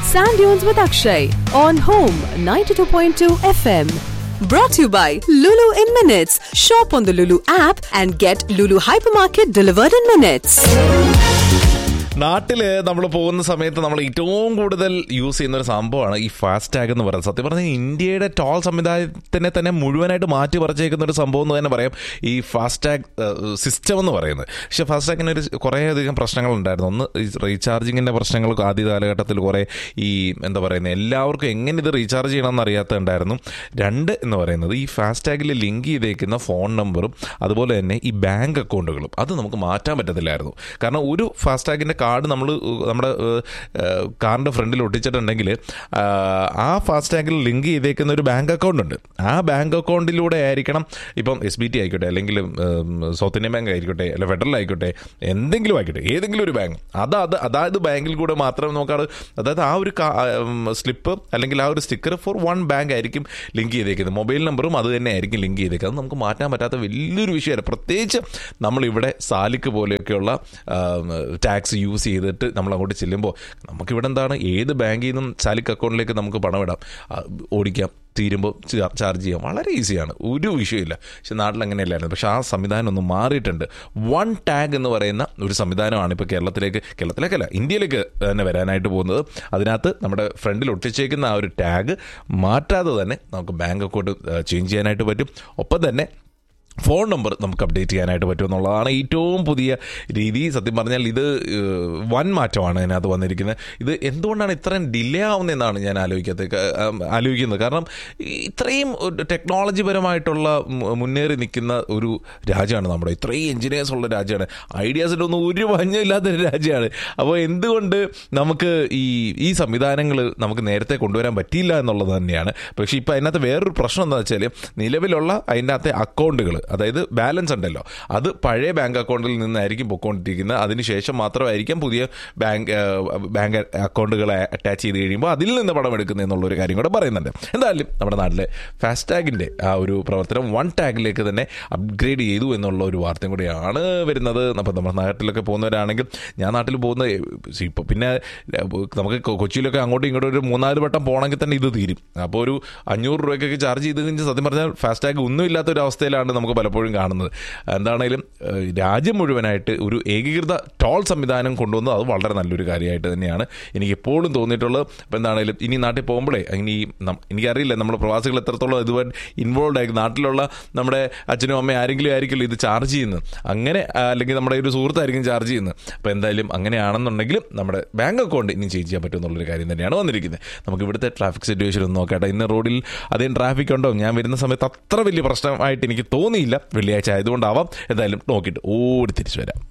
Sand Dunes with Akshay on Home 92.2 FM. Brought to you by Lulu in Minutes. Shop on the Lulu app and get Lulu Hypermarket delivered in minutes. നാട്ടിൽ നമ്മൾ പോകുന്ന സമയത്ത് നമ്മൾ ഏറ്റവും കൂടുതൽ use ചെയ്യുന്ന ഒരു സംഭവമാണ് ഈ ഫാസ്ടാഗ് എന്ന് പറയുന്നത്. സത്യം പറഞ്ഞാൽ ഇന്ത്യയുടെ ടോൾ സംവിധാനത്തിനെ തന്നെ മുഴുവനായിട്ട് മാറ്റി പറിച്ചേക്കുന്ന ഒരു സംഭവം എന്ന് തന്നെ പറയാം ഈ ഫാസ്ടാഗ് സിസ്റ്റം എന്ന് പറയുന്നത്. പക്ഷേ ഫാസ്ടാഗിന് ഒരു കുറേയധികം പ്രശ്നങ്ങളുണ്ടായിരുന്നു. ഒന്ന് റീചാർജിങ്ങിൻ്റെ പ്രശ്നങ്ങൾ ആദ്യ കാലഘട്ടത്തിൽ കുറേ ഈ എന്താ പറയുന്നത് എല്ലാവർക്കും എങ്ങനെ ഇത് റീചാർജ് ചെയ്യണമെന്ന് അറിയാത്തതുണ്ടായിരുന്നു. രണ്ട് എന്ന് പറയുന്നത് ഈ ഫാസ്ടാഗിൽ ലിങ്ക് ചെയ്തേക്കുന്ന ഫോൺ നമ്പറും അതുപോലെ തന്നെ ഈ ബാങ്ക് അക്കൗണ്ടുകളും അത് നമുക്ക് മാറ്റാൻ പറ്റത്തില്ലായിരുന്നു. കാരണം ഒരു ഫാസ്ടാഗിൻ്റെ കാർഡ് നമ്മുടെ കാറിൻ്റെ ഫ്രണ്ടിൽ ഒട്ടിച്ചിട്ടുണ്ടെങ്കിൽ ആ ഫാസ്ടാഗിൽ ലിങ്ക് ചെയ്തേക്കുന്ന ഒരു ബാങ്ക് അക്കൗണ്ട് ഉണ്ട്. ആ ബാങ്ക് അക്കൗണ്ടിലൂടെ ആയിരിക്കണം ഇപ്പം SBT ആയിക്കോട്ടെ, അല്ലെങ്കിൽ സൗത്ത് ഇന്ത്യൻ ബാങ്ക് ആയിക്കോട്ടെ, അല്ലെങ്കിൽ ഫെഡറൽ ആയിക്കോട്ടെ, എന്തെങ്കിലും ആയിക്കോട്ടെ, ഏതെങ്കിലും ഒരു ബാങ്ക് അതായത് ബാങ്കിൽ കൂടെ മാത്രം നോക്കാറ്. അതായത് ആ ഒരു സ്ലിപ്പ് അല്ലെങ്കിൽ ആ ഒരു സ്റ്റിക്കർ ഫോർ വൺ ബാങ്ക് ആയിരിക്കും ലിങ്ക് ചെയ്തേക്കുന്നത്. മൊബൈൽ നമ്പറും അത് തന്നെ ആയിരിക്കും ലിങ്ക് ചെയ്തേക്കുന്നത്. അത് നമുക്ക് മാറ്റാൻ പറ്റാത്ത വലിയൊരു വിഷയമാണ്. പ്രത്യേകിച്ച് നമ്മളിവിടെ സാലിക്ക് പോലെയൊക്കെയുള്ള ടാക്സ് യൂസ് ചെയ്തിട്ട് നമ്മൾ അങ്ങോട്ട് ചെല്ലുമ്പോൾ നമുക്കിവിടെ എന്താണ് ഏത് ബാങ്കിൽ നിന്നും സാലിക് അക്കൗണ്ടിലേക്ക് നമുക്ക് പണം ഇടാം, ഓടിക്കാം, തീരുമ്പോൾ ചാർജ് ചെയ്യാം. വളരെ ഈസിയാണ്, ഒരു വിഷയമില്ല. പക്ഷെ നാട്ടിൽ അങ്ങനെയല്ലായിരുന്നു. പക്ഷെ ആ സംവിധാനം ഒന്ന് മാറിയിട്ടുണ്ട്. വൺ ടാഗ് എന്ന് പറയുന്ന ഒരു സംവിധാനമാണ് ഇപ്പോൾ കേരളത്തിലേക്കല്ല ഇന്ത്യയിലേക്ക് തന്നെ വരാനായിട്ട് പോകുന്നത്. അതിനകത്ത് നമ്മുടെ ഫ്രണ്ടിൽ ഒട്ടിച്ചേക്കുന്ന ആ ഒരു ടാഗ് മാറ്റാതെ തന്നെ നമുക്ക് ബാങ്ക് അക്കൗണ്ട് ചേഞ്ച് ചെയ്യാനായിട്ട് പറ്റും. ഒപ്പം തന്നെ ഫോൺ നമ്പർ നമുക്ക് അപ്ഡേറ്റ് ചെയ്യാനായിട്ട് പറ്റും എന്നുള്ളതാണ് ഏറ്റവും പുതിയ രീതി. സത്യം പറഞ്ഞാൽ ഇത് വൻ മാറ്റമാണ് അതിനകത്ത് വന്നിരിക്കുന്നത്. ഇത് എന്തുകൊണ്ടാണ് ഇത്രയും ഡിലേ ആവുന്നതെന്നാണ് ഞാൻ ആലോചിക്കുന്നത്. കാരണം ഇത്രയും ടെക്നോളജി പരമായിട്ടുള്ള മുന്നേറി നിൽക്കുന്ന ഒരു രാജ്യമാണ് നമ്മുടെ. ഇത്രയും എഞ്ചിനീയേഴ്സ് ഉള്ള രാജ്യമാണ്. ഐഡിയാസിൻ്റെ ഒന്നും ഒരു വഞ്ഞമില്ലാത്തൊരു രാജ്യമാണ്. അപ്പോൾ എന്തുകൊണ്ട് നമുക്ക് ഈ സംവിധാനങ്ങൾ നമുക്ക് നേരത്തെ കൊണ്ടുവരാൻ പറ്റിയില്ല എന്നുള്ളത് തന്നെയാണ്. പക്ഷേ ഇപ്പോൾ അതിനകത്ത് വേറൊരു പ്രശ്നം എന്താണെന്ന് വെച്ചാൽ നിലവിലുള്ള അതിൻ്റെ അകത്തെ അക്കൗണ്ടുകൾ, അതായത് ബാലൻസ് ഉണ്ടല്ലോ, അത് പഴയ ബാങ്ക് അക്കൗണ്ടിൽ നിന്നായിരിക്കും പൊയ്ക്കൊണ്ടിരിക്കുന്നത്. അതിനുശേഷം മാത്രമായിരിക്കും പുതിയ ബാങ്ക് അക്കൗണ്ടുകളെ അറ്റാച്ച് ചെയ്ത് കഴിയുമ്പോൾ അതിൽ നിന്ന് പണം എടുക്കുന്നത് എന്നുള്ളൊരു കാര്യം കൂടെ പറയുന്നുണ്ട്. എന്തായാലും നമ്മുടെ നാട്ടിലെ ഫാസ്ടാഗിൻ്റെ ആ ഒരു പ്രവർത്തനം വൺ ടാഗിലേക്ക് തന്നെ അപ്ഗ്രേഡ് ചെയ്തു എന്നുള്ള ഒരു വാർത്തയും കൂടെയാണ് വരുന്നത്. അപ്പോൾ നമ്മുടെ നാട്ടിലൊക്കെ പോകുന്നവരാണെങ്കിൽ, ഞാൻ നാട്ടിൽ പോകുന്ന ഇപ്പോൾ പിന്നെ നമുക്ക് കൊച്ചിയിലൊക്കെ അങ്ങോട്ടും ഇങ്ങോട്ടും ഒരു 3-4 വട്ടം പോകണമെങ്കിൽ തന്നെ ഇത് തീരും. അപ്പോൾ ഒരു 500 രൂപയ്ക്കൊക്കെ ചാർജ് ചെയ്ത് കഴിഞ്ഞാൽ സത്യം പറഞ്ഞാൽ ഫാസ്ടാഗ് ഒന്നും ഇല്ലാത്തൊരു അവസ്ഥയിലാണ് നമുക്ക് പലപ്പോഴും കാണുന്നത്. എന്താണെങ്കിലും രാജ്യം മുഴുവനായിട്ട് ഒരു ഏകീകൃത ടോൾ സംവിധാനം കൊണ്ടുവന്നത് അത് വളരെ നല്ലൊരു കാര്യമായിട്ട് തന്നെയാണ് എനിക്ക് എപ്പോഴും തോന്നിയിട്ടുള്ളത്. അപ്പോൾ എന്താണെങ്കിലും ഇനി നാട്ടിൽ പോകുമ്പോഴേ എനിക്കറിയില്ല നമ്മൾ പ്രവാസികൾ എത്രത്തോളം ഇതുവരെ ഇൻവോൾവ് ആയിരിക്കും. നാട്ടിലുള്ള നമ്മുടെ അച്ഛനും അമ്മയും ആരെങ്കിലും ഇത് ചാർജ് ചെയ്യുന്നത്, അങ്ങനെ അല്ലെങ്കിൽ നമ്മുടെ ഒരു സുഹൃത്തായിരിക്കും ചാർജ് ചെയ്യുന്നത്. അപ്പോൾ എന്തായാലും അങ്ങനെയാണെന്നുണ്ടെങ്കിലും നമ്മുടെ ബാങ്ക് അക്കൗണ്ട് ഇനി ചേഞ്ച് ചെയ്യാൻ പറ്റും എന്നുള്ളൊരു കാര്യം തന്നെയാണ് വന്നിരിക്കുന്നത്. നമുക്ക് ഇവിടുത്തെ ട്രാഫിക് സിറ്റുവേഷൻ ഒന്ന് നോക്കട്ടെ. ഇന്ന് റോഡിൽ അധികം ട്രാഫിക് ഉണ്ടോ? ഞാൻ വരുന്ന സമയത്ത് അത്ര വലിയ പ്രശ്നമായിട്ട് എനിക്ക് തോന്നിയില്ല. വെള്ളിയാഴ്ച ആയതുകൊണ്ടാവാം. എന്തായാലും നോക്കിയിട്ട് ഓടി തിരിച്ചു വരാം.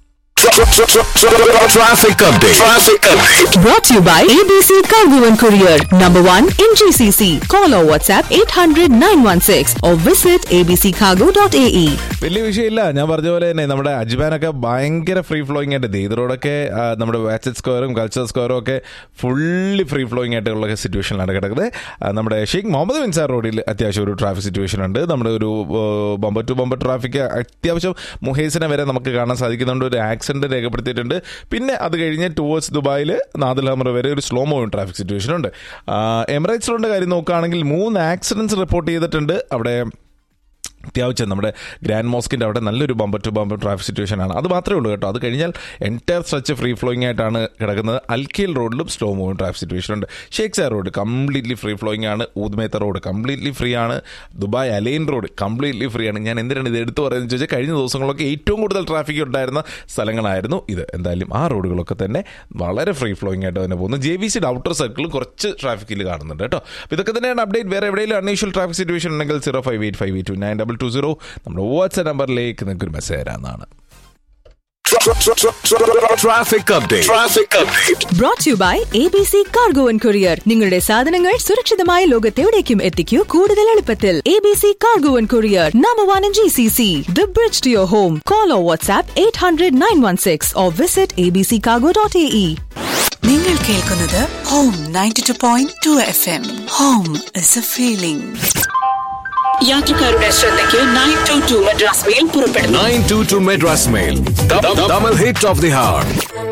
Traffic update. Brought to you by ABC Cargo and Courier, number 1 in GCC. Call or WhatsApp 800-916 or visit abccargo.ae. വലിയ വിഷയമില്ല. ഞാൻ പറഞ്ഞ പോലെ തന്നെ നമ്മുടെ അജ്മാനൊക്കെ ഭയങ്കര ഫ്രീ ഫ്ലോയിങ് ആയിട്ട്, ഈ റോഡൊക്കെ നമ്മുടെ വാച്ചറ്റ് സ്ക്വയറും കൾച്ചർ സ്ക്വയറും ഒക്കെ ഫുള്ളി ഫ്രീ ഫ്ലോയിങ് ആയിട്ടുള്ള സിറ്റുവേഷനിലാണ് കിടക്കുന്നത്. നമ്മുടെ ഷെയ്ഖ് മുഹമ്മദ് ബിൻ സാർ റോഡിൽ അത്യാവശ്യം ഒരു ട്രാഫിക് സിറ്റുവേഷൻ ഉണ്ട്. നമ്മുടെ ഒരു ബമ്പർ ടു ബമ്പർ ട്രാഫിക് അത്യാവശ്യം മുഹേസിനെ വരെ നമുക്ക് കാണാൻ സാധിക്കുന്നുണ്ട്. ഒരു ആക്സിഡന്റ് രേഖപ്പെടുത്തിയിട്ടുണ്ട്. പിന്നെ അത് കഴിഞ്ഞ് ടുവേഴ്സ് ദുബായിൽ നാദിൽ ഹമർ വരെ ഒരു സ്ലോ മൂവിംഗ് ട്രാഫിക് സിറ്റുവേഷൻ ഉണ്ട്. എമിറേറ്റ്സ് റോഡിന്റെ കാര്യം നോക്കുകയാണെങ്കിൽ 3 ആക്സിഡൻറ്റ്സ് റിപ്പോർട്ട് ചെയ്തിട്ടുണ്ട്. അവിടെ അത്യാവശ്യം നമ്മുടെ ഗ്രാൻഡ് മോസ്കിൻ്റെ അവിടെ നല്ലൊരു bumper to bumper traffic situation ആണ്. അത് മാത്രമേ ഉള്ളൂ കേട്ടോ. അത് കഴിഞ്ഞാൽ എൻറ്റയർ സ്ട്രെച്ച് ഫ്രീ ഫ്ലോയിങ് ആയിട്ടാണ് കിടക്കുന്നത്. അൽഖീൽ റോഡിലും സ്ലോ മൂവിംഗ് ട്രാഫിക് സിറ്റുവേഷൻ ഉണ്ട്. Sheikh sir road completely free flowing ആണ്. ഊദ്മേത്ത റോഡ് കംപ്ലീറ്റ്ലി ഫ്രീ ആണ്. Dubai align road completely free ആണ്. ഞാൻ എന്തിനാണ് ഇത് എടുത്തു പറയുന്നത് ചോദിച്ചാൽ കഴിഞ്ഞ ദിവസങ്ങളൊക്കെ ഏറ്റവും കൂടുതൽ ട്രാഫിക് ഉണ്ടായിരുന്ന സ്ഥലങ്ങളായിരുന്നു ഇത്. എന്തായാലും ആ റോഡുകളൊക്കെ തന്നെ വളരെ ഫ്രീ ഫ്ലോയിങ് ആയിട്ട് തന്നെ പോകുന്നു. JVC ഔട്ടർ സർക്കിളും കുറച്ച് ട്രാഫിക്കിൽ കാണുന്നുണ്ട് കേട്ടോ. അപ്പോൾ ഇതൊക്കെ തന്നെയാണ് അപ്ഡേറ്റ്. വേറെ എവിടെയെങ്കിലും അൺയൂഷ്വൽ ട്രാഫിക് സിറ്റുവേഷൻ ഉണ്ടെങ്കിൽ 05852922220 നമ്മുടെ വാട്സ്ആപ്പ് നമ്പറിലേക്ക് നിങ്ങൾക്ക് ഒരു message തരാവുന്നതാണ്. Traffic update. Brought to you by ABC Cargo and Courier. നിങ്ങളുടെ സാധനങ്ങൾ സുരക്ഷിതമായ ലോകത്തെവിടേക്കും എത്തിക്കൂ കൂടുതൽ എളുപ്പത്തിൽ. ABC Cargo and Courier, number 1 in GCC. The bridge to your home. Call or WhatsApp 800-916 or visit abccargo.ae. നിങ്ങൾ കേൾക്കുന്നത് Home 92.2 FM. Home is a feeling. യാത്രക്കാരുടെ ശ്രദ്ധയ്ക്ക് 922 Madras mail പുറപ്പെടുന്നു. 922 Madras mail. Double hit of the hour.